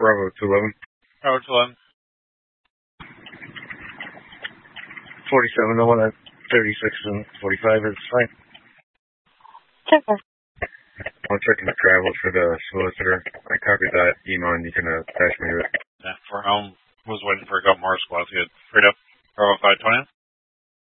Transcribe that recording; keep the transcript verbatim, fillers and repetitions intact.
Bravo two eleven. Bravo two eleven. forty-seven, the one at thirty-six and forty-five is fine. Okay. I'm checking the travel for the solicitor. I copied that email and you can uh, attach me to it. Yeah, for home, was waiting for a couple more squads. He had freed up Bravo five twenty.